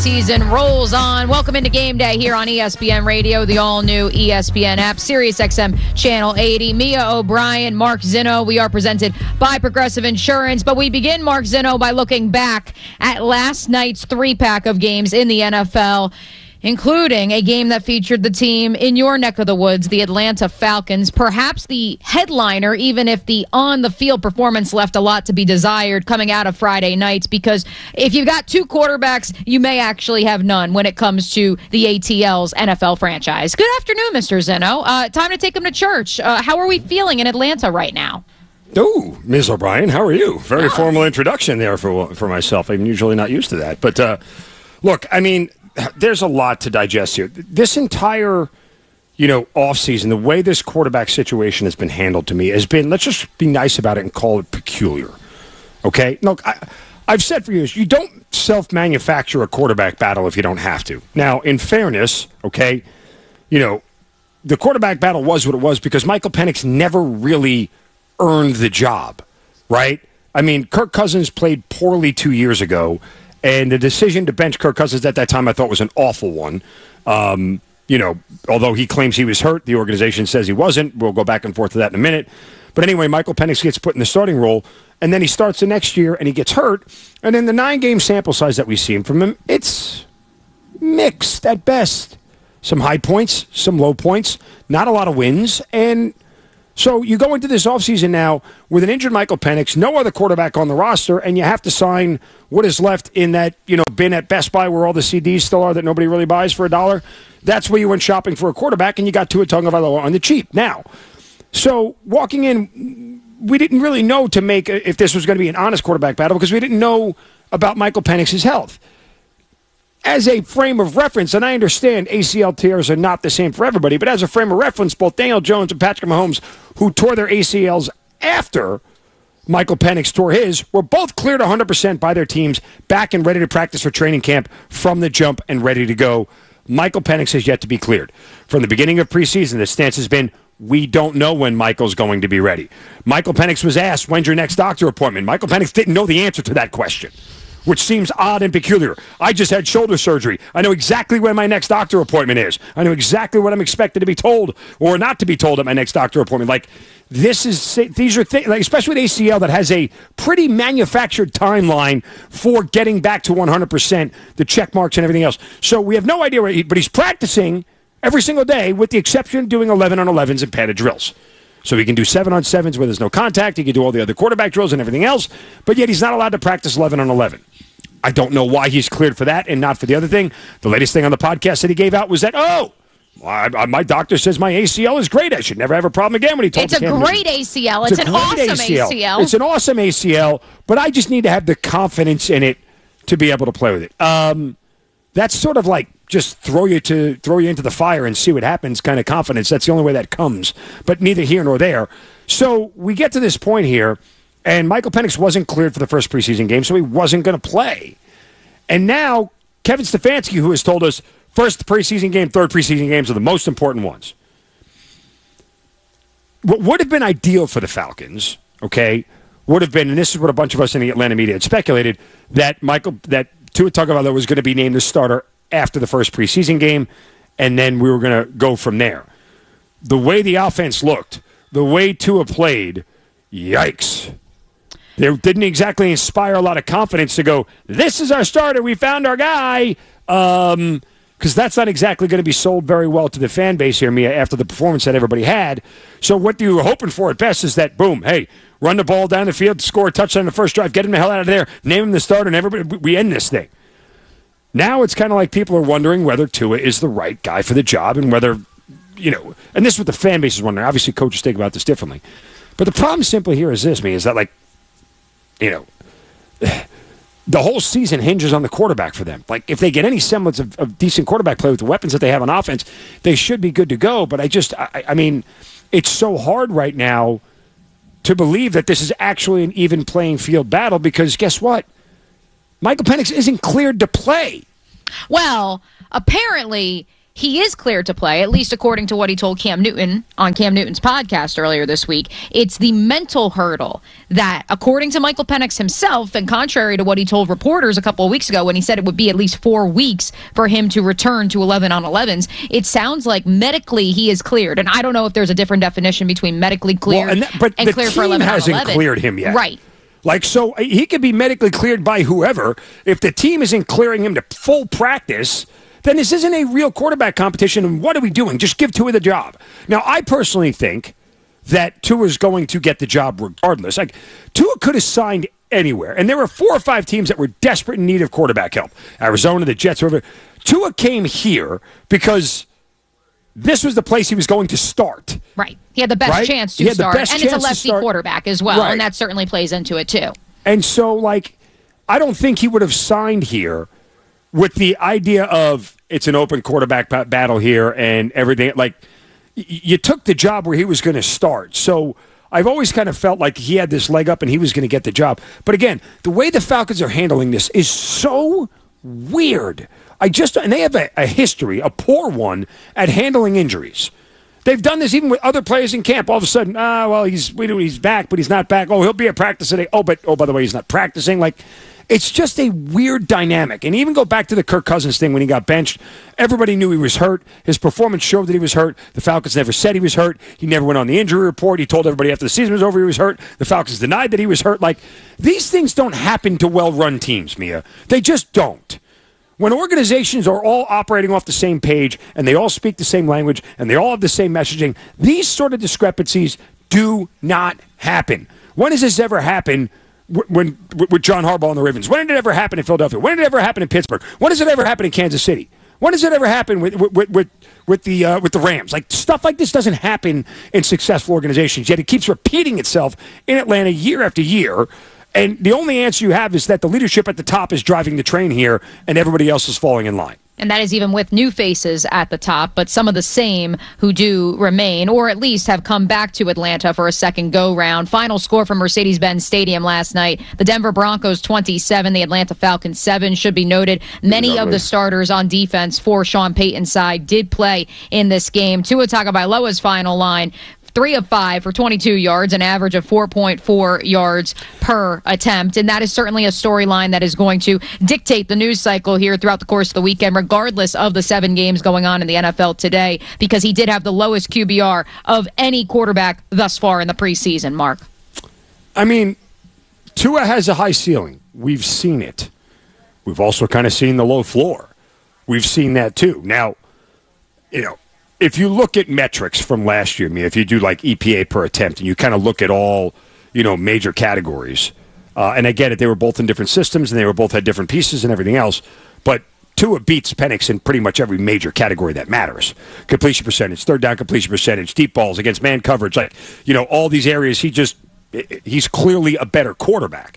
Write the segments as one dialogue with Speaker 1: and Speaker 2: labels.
Speaker 1: season rolls on. Welcome into Game Day here on ESPN Radio, the all-new ESPN app, SiriusXM Channel 80. Mia O'Brien, Mark Zinno. We are presented by Progressive Insurance. But we begin, Mark Zinno, by looking back at last night's three-pack of games in the NFL, including a game that featured the team in your neck of the woods, the Atlanta Falcons. Perhaps the headliner, even if the on-the-field performance left a lot to be desired coming out of Friday nights, because if you've got two quarterbacks, you may actually have none when it comes to the ATL's NFL franchise. Good afternoon, Mr. Zinno. Time to take him to church. How are we feeling in Atlanta right now?
Speaker 2: Oh, Ms. O'Brien, how are you? Very formal introduction there for myself. I'm usually not used to that. But, look, I mean, there's a lot to digest here. This entire, offseason, the way this quarterback situation has been handled to me has been, let's just be nice about it and call it peculiar. Okay? Look, I've said for years, you don't self-manufacture a quarterback battle if you don't have to. Now, in fairness, okay, the quarterback battle was what it was because Michael Penix never really earned the job, right? I mean, Kirk Cousins played poorly 2 years ago, and the decision to bench Kirk Cousins at that time I thought was an awful one. Although he claims he was hurt, the organization says he wasn't. We'll go back and forth to that in a minute. But anyway, Michael Penix gets put in the starting role, and then he starts the next year, and he gets hurt. And then the 9-game sample size that we've seen from him, it's mixed at best. Some high points, some low points, not a lot of wins, and so you go into this offseason now with an injured Michael Penix, no other quarterback on the roster, and you have to sign what is left in that, bin at Best Buy where all the CDs still are that nobody really buys for $1. That's where you went shopping for a quarterback, and you got Tua Tagovailoa on the cheap. Now, so walking in, we didn't really know to make if this was going to be an honest quarterback battle because we didn't know about Michael Penix's health. As a frame of reference, and I understand ACL tears are not the same for everybody, but as a frame of reference, both Daniel Jones and Patrick Mahomes, who tore their ACLs after Michael Penix tore his, were both cleared 100% by their teams, back and ready to practice for training camp from the jump and ready to go. Michael Penix has yet to be cleared. From the beginning of preseason, the stance has been, we don't know when Michael's going to be ready. Michael Penix was asked, when's your next doctor appointment? Michael Penix didn't know the answer to that question, which seems odd and peculiar. I just had shoulder surgery. I know exactly when my next doctor appointment is. I know exactly what I'm expected to be told or not to be told at my next doctor appointment. Like, these are things, like, especially with ACL that has a pretty manufactured timeline for getting back to 100%, the check marks and everything else. So we have no idea where but he's practicing every single day with the exception of doing 11-on-11s and padded drills. So he can do 7-on-7s where there's no contact. He can do all the other quarterback drills and everything else. But yet he's not allowed to practice 11-on-11. I don't know why he's cleared for that and not for the other thing. The latest thing on the podcast that he gave out was that, my doctor says my ACL is great. I should never have a problem again when he told me.
Speaker 1: It's a great ACL. It's an awesome ACL.
Speaker 2: It's an awesome ACL, but I just need to have the confidence in it to be able to play with it. That's sort of like just throw you into the fire and see what happens kind of confidence. That's the only way that comes, but neither here nor there. So we get to this point here, and Michael Penix wasn't cleared for the first preseason game, so he wasn't going to play. And now Kevin Stefanski, who has told us first preseason game, third preseason games are the most important ones. What would have been ideal for the Falcons, okay, would have been, and this is what a bunch of us in the Atlanta media had speculated, that Tua Tagovailoa was going to be named the starter after the first preseason game, and then we were going to go from there. The way the offense looked, the way Tua played, yikes. They didn't exactly inspire a lot of confidence to go, this is our starter, we found our guy, because that's not exactly going to be sold very well to the fan base here, Mia, after the performance that everybody had. So what you were hoping for at best is that, boom, hey, run the ball down the field, score a touchdown in the first drive, get him the hell out of there, name him the starter, and everybody, we end this thing. Now it's kind of like people are wondering whether Tua is the right guy for the job and whether, and this is what the fan base is wondering. Obviously, coaches think about this differently. But the problem simply here is this, Mia, is that, the whole season hinges on the quarterback for them. Like, if they get any semblance of decent quarterback play with the weapons that they have on offense, they should be good to go. But I mean, it's so hard right now to believe that this is actually an even playing field battle because guess what? Michael Penix isn't cleared to play.
Speaker 1: Well, apparently he is cleared to play, at least according to what he told Cam Newton on Cam Newton's podcast earlier this week. It's the mental hurdle that, according to Michael Penix himself, and contrary to what he told reporters a couple of weeks ago when he said it would be at least 4 weeks for him to return to 11 on 11s, it sounds like medically he is cleared. And I don't know if there's a different definition between medically cleared and cleared for 11 on 11.
Speaker 2: But the team hasn't cleared him yet.
Speaker 1: Right.
Speaker 2: Like, so he could be medically cleared by whoever. If the team isn't clearing him to full practice, then this isn't a real quarterback competition, and what are we doing? Just give Tua the job. Now, I personally think that Tua's going to get the job regardless. Like, Tua could have signed anywhere, and there were 4 or 5 teams that were desperate in need of quarterback help. Arizona, the Jets, whatever. Tua came here because this was the place he was going to start.
Speaker 1: Right. He had the best chance to start, and it's a lefty quarterback as well, and that certainly plays into it, too.
Speaker 2: And so, like, I don't think he would have signed here with the idea of it's an open quarterback battle here and everything. Like, you took the job where he was going to start. So I've always kind of felt like he had this leg up and he was going to get the job. But again, the way the Falcons are handling this is so weird. And they have a history, a poor one, at handling injuries. They've done this even with other players in camp. All of a sudden, he's back, but he's not back. Oh, he'll be at practice today. Oh, by the way, he's not practicing. Like, it's just a weird dynamic. And even go back to the Kirk Cousins thing when he got benched. Everybody knew he was hurt. His performance showed that he was hurt. The Falcons never said he was hurt. He never went on the injury report. He told everybody after the season was over he was hurt. The Falcons denied that he was hurt. Like, these things don't happen to well-run teams, Mia. They just don't. When organizations are all operating off the same page and they all speak the same language and they all have the same messaging, these sort of discrepancies do not happen. When has this ever happened with John Harbaugh and the Ravens? When did it ever happen in Philadelphia? When did it ever happen in Pittsburgh? When does it ever happen in Kansas City? When does it ever happen with the Rams? Like, stuff like this doesn't happen in successful organizations, yet it keeps repeating itself in Atlanta year after year. And the only answer you have is that the leadership at the top is driving the train here and everybody else is falling in line.
Speaker 1: And that is even with new faces at the top, but some of the same who do remain, or at least have come back to Atlanta for a second go-round. Final score from Mercedes-Benz Stadium last night, the Denver Broncos 27, the Atlanta Falcons 7. Should be noted, many of the starters on defense for Sean Payton's side did play in this game. Tua Tagovailoa's final line, 3 of 5 for 22 yards, an average of 4.4 yards per attempt. And that is certainly a storyline that is going to dictate the news cycle here throughout the course of the weekend, regardless of the 7 games going on in the NFL today, because he did have the lowest QBR of any quarterback thus far in the preseason, Mark.
Speaker 2: I mean, Tua has a high ceiling. We've seen it. We've also kind of seen the low floor. We've seen that too. Now, if you look at metrics from last year, if you do like EPA per attempt and you kind of look at all, major categories, and I get it, they were both in different systems and they were both had different pieces and everything else, but Tua beats Penix in pretty much every major category that matters. Completion percentage, third down completion percentage, deep balls against man coverage, all these areas, he's clearly a better quarterback.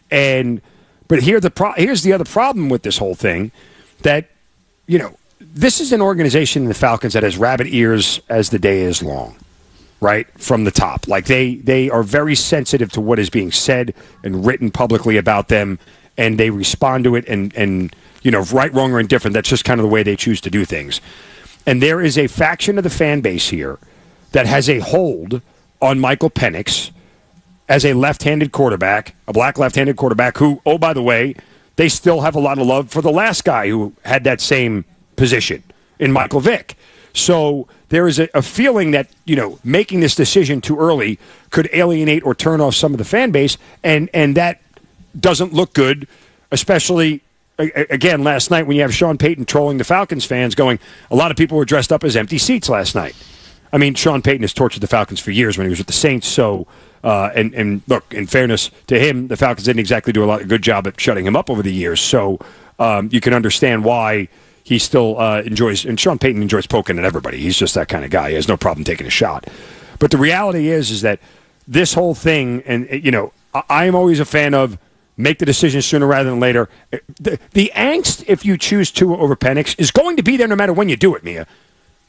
Speaker 2: But here's the other problem with this whole thing, that, this is an organization in the Falcons that has rabbit ears as the day is long, right? From the top. Like, they are very sensitive to what is being said and written publicly about them, and they respond to it and right, wrong, or indifferent. That's just kind of the way they choose to do things. And there is a faction of the fan base here that has a hold on Michael Penix as a left-handed quarterback, a black left-handed quarterback who, oh, by the way, they still have a lot of love for the last guy who had that same position in Michael Vick. So there is a feeling that, making this decision too early could alienate or turn off some of the fan base, and that doesn't look good, especially, again, last night when you have Sean Payton trolling the Falcons fans going, a lot of people were dressed up as empty seats last night. I mean, Sean Payton has tortured the Falcons for years when he was with the Saints, so, and look, in fairness to him, the Falcons didn't exactly do a good job at shutting him up over the years, so you can understand why he still enjoys, and Sean Payton enjoys poking at everybody. He's just that kind of guy. He has no problem taking a shot. But the reality is that this whole thing, and I'm always a fan of make the decision sooner rather than later. The angst, if you choose Tua over Penix, is going to be there no matter when you do it, Mia.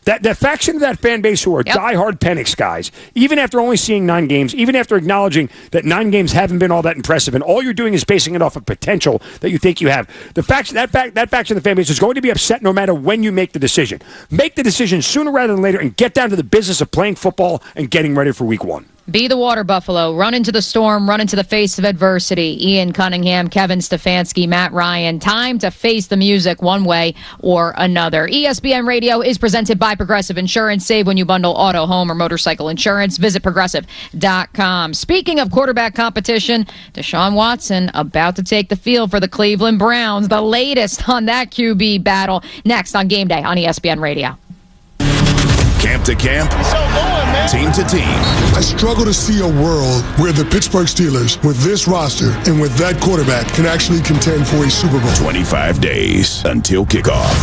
Speaker 2: That faction of that fan base who are diehard Penix guys, even after only seeing 9 games, even after acknowledging that 9 games haven't been all that impressive, and all you're doing is basing it off of potential that you think you have. That faction of the fan base is going to be upset no matter when you make the decision. Make the decision sooner rather than later and get down to the business of playing football and getting ready for week 1.
Speaker 1: Be the water buffalo. Run into the storm. Run into the face of adversity. Ian Cunningham, Kevin Stefanski, Matt Ryan. Time to face the music one way or another. ESPN Radio is presented by Progressive Insurance. Save when you bundle auto, home, or motorcycle insurance. Visit Progressive.com. Speaking of quarterback competition, Deshaun Watson about to take the field for the Cleveland Browns. The latest on that QB battle next on Game Day on ESPN Radio.
Speaker 3: Camp to camp, team to team.
Speaker 4: I struggle to see a world where the Pittsburgh Steelers, with this roster and with that quarterback, can actually contend for a Super Bowl.
Speaker 3: 25 days until kickoff.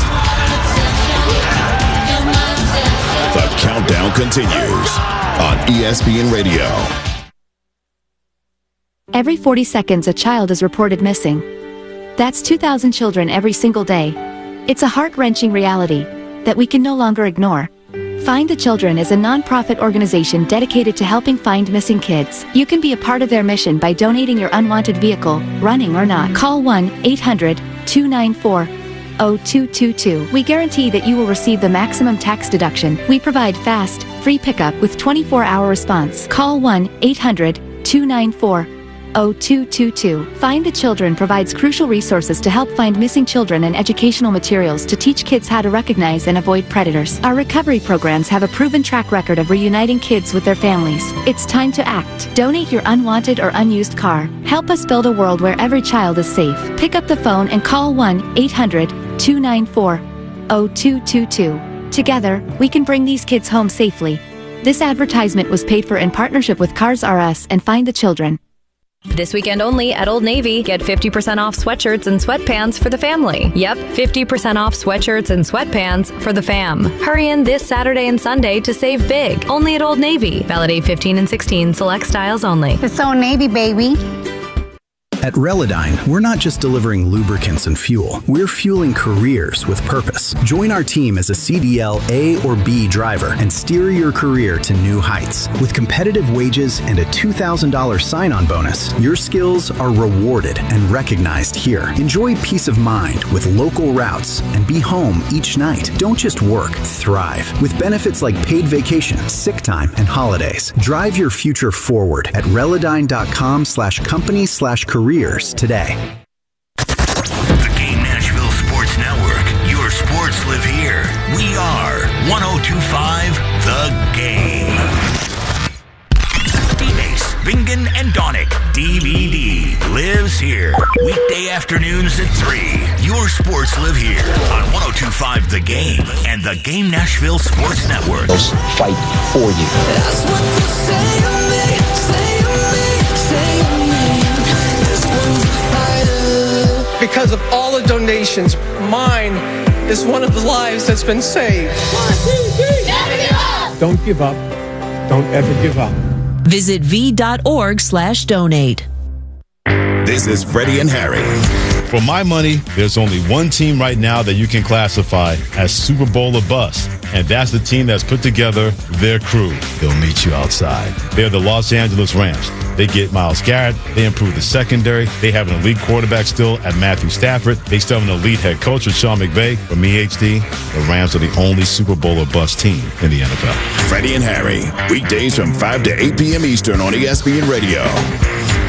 Speaker 3: The countdown continues on ESPN Radio.
Speaker 5: Every 40 seconds, a child is reported missing. That's 2,000 children every single day. It's a heart-wrenching reality that we can no longer ignore. Find the Children is a non-profit organization dedicated to helping find missing kids. You can be a part of their mission by donating your unwanted vehicle, running or not. Call 1-800-294-0222. We guarantee that you will receive the maximum tax deduction. We provide fast, free pickup with 24-hour response. Call 1-800-294-0222. Find the Children provides crucial resources to help find missing children and educational materials to teach kids how to recognize and avoid predators. Our recovery programs have a proven track record of reuniting kids with their families. It's time to act. Donate your unwanted or unused car. Help us build a world where every child is safe. Pick up the phone and call 1-800-294-0222. Together, we can bring these kids home safely. This advertisement was paid for in partnership with Cars R Us and Find the Children.
Speaker 6: This weekend only at Old Navy, get 50% off sweatshirts and sweatpants for the family. Yep, 50% off sweatshirts and sweatpants for the fam. Hurry in this Saturday and Sunday to save big. Only at Old Navy. Valid 8/15 and 16. Select styles only.
Speaker 7: It's Old Navy, baby.
Speaker 8: At Relodyne, we're not just delivering lubricants and fuel. We're fueling careers with purpose. Join our team as a CDL A or B driver and steer your career to new heights. With competitive wages and a $2,000 sign-on bonus, your skills are rewarded and recognized here. Enjoy peace of mind with local routes and be home each night. Don't just work, thrive. With benefits like paid vacation, sick time, and holidays. Drive your future forward at Relodyne.com/company/careers today.
Speaker 3: The Game Nashville Sports Network. Your sports live here. We are 102.5 The Game. D-Base, Bingen, and Donick. DVD lives here. Weekday afternoons at 3. Your sports live here on 102.5 The Game and the Game Nashville Sports Network.
Speaker 9: Fight for you.
Speaker 10: That's what you say to me, say to me, say to me.
Speaker 11: Because of all the donations, mine is one of the lives that's been saved.
Speaker 10: 1, 2, 3, never give up!
Speaker 12: Don't give up. Don't ever give up.
Speaker 13: Visit v.org/donate.
Speaker 3: This is Freddie and Harry.
Speaker 14: For my money, there's only one team right now that you can classify as Super Bowl or bust, and that's the team that's put together their crew. They'll meet you outside. They're the Los Angeles Rams. They get Myles Garrett. They improve the secondary. They have an elite quarterback still at Matthew Stafford. They still have an elite head coach with Sean McVay. For me, HD, the Rams are the only Super Bowl or bust team in the NFL.
Speaker 3: Freddie and Harry, weekdays from 5 to 8 p.m. Eastern on ESPN Radio.